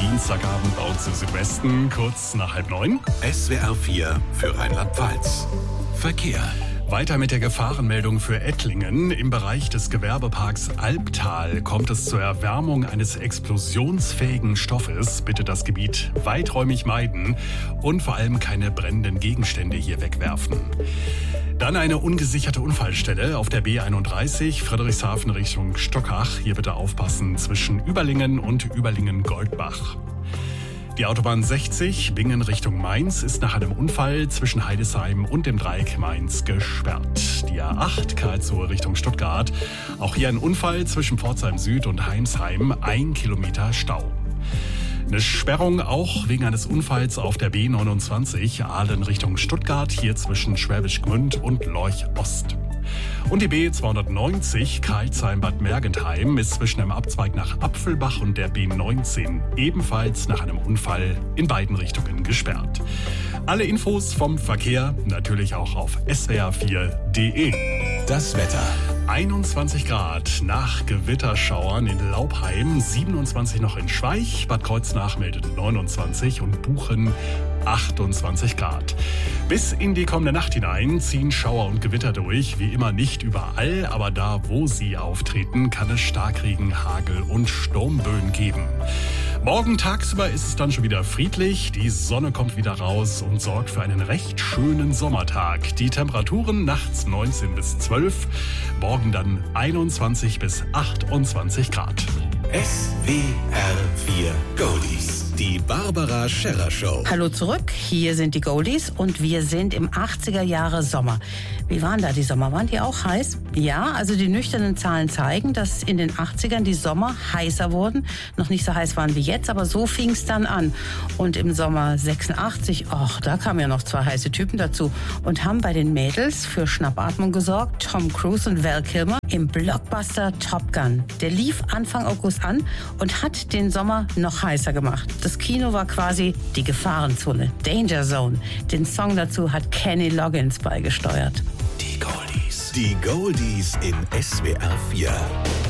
Dienstagabend baut zu Südwesten, kurz nach 8:30. SWR 4 für Rheinland-Pfalz. Verkehr. Weiter mit der Gefahrenmeldung für Ettlingen. Im Bereich des Gewerbeparks Albtal kommt es zur Erwärmung eines explosionsfähigen Stoffes. Bitte das Gebiet weiträumig meiden und vor allem keine brennenden Gegenstände hier wegwerfen. Dann eine ungesicherte Unfallstelle auf der B31 Friedrichshafen Richtung Stockach. Hier bitte aufpassen zwischen Überlingen und Überlingen-Goldbach. Die Autobahn 60 Bingen Richtung Mainz ist nach einem Unfall zwischen Heidesheim und dem Dreieck Mainz gesperrt. Die A8 Karlsruhe Richtung Stuttgart. Auch hier ein Unfall zwischen Pforzheim Süd und Heimsheim. 1 Kilometer Stau. Eine Sperrung auch wegen eines Unfalls auf der B29 Aalen Richtung Stuttgart. Hier zwischen Schwäbisch Gmünd und Lorch Ost. Und die B290 Crailsheim-Bad Mergentheim ist zwischen dem Abzweig nach Apfelbach und der B19 ebenfalls nach einem Unfall in beiden Richtungen gesperrt. Alle Infos vom Verkehr natürlich auch auf swr4.de. Das Wetter. 21 Grad nach Gewitterschauern in Laubheim, 27 noch in Schweich, Bad Kreuznach meldete 29 und Buchen 28 Grad. Bis in die kommende Nacht hinein ziehen Schauer und Gewitter durch. Wie immer nicht überall, aber da, wo sie auftreten, kann es Starkregen, Hagel und Sturmböen geben. Morgen tagsüber ist es dann schon wieder friedlich. Die Sonne kommt wieder raus und sorgt für einen recht schönen Sommertag. Die Temperaturen nachts 19 bis 12, morgen dann 21 bis 28 Grad. SWR 4 Goldies. Die Barbara Scherrer Show. Hallo zurück, hier sind die Goldies und wir sind im 80er Jahre Sommer. Wie waren da die Sommer? Waren die auch heiß? Ja, also die nüchternen Zahlen zeigen, dass in den 80ern die Sommer heißer wurden. Noch nicht so heiß waren wie jetzt, aber so fing es dann an. Und im Sommer 86, da kamen ja noch 2 heiße Typen dazu und haben bei den Mädels für Schnappatmung gesorgt. Tom Cruise und Val Kilmer im Blockbuster Top Gun. Der lief Anfang August an und hat den Sommer noch heißer gemacht. Das Kino war quasi die Gefahrenzone, Danger Zone. Den Song dazu hat Kenny Loggins beigesteuert. Die Goldies. Die Goldies in SWR 4.